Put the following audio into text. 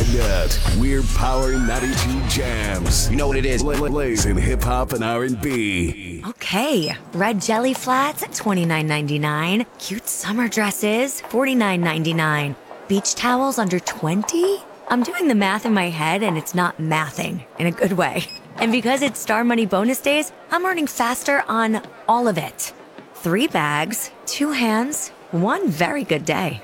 Nut. We're powering Natty G jams. You know what it is. Blazing hip hop and R&B. Okay, red jelly flats at $29.99. Cute summer dresses, $49.99. Beach towels under $20? I'm doing the math in my head and it's not mathing in a good way. And because it's Star Money bonus days, I'm earning faster on all of it. 3 bags, 2 hands, 1 very good day.